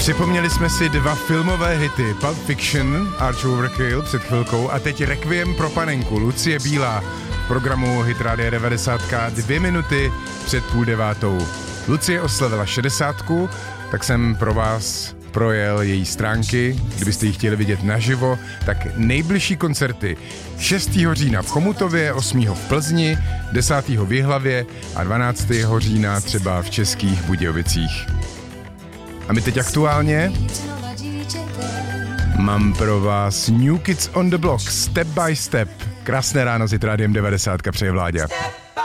Připomněli jsme si 2 filmové hity, Pulp Fiction, Arch Overkill před chvilkou a teď Requiem pro panenku, Lucie Bílá v programu Hit Rádia 90 2 minuty před 8:30. Lucie oslavila 60, tak jsem pro vás projel její stránky, kdybyste ji chtěli vidět naživo, tak nejbližší koncerty 6. října v Chomutově, 8. v Plzni, 10. v Jihlavě a 12. října třeba v Českých Budějovicích. A my teď aktuálně mám pro vás New Kids on the Block, Step by Step. Krásné ráno s Hit Rádiem 90 přeje Vláďa.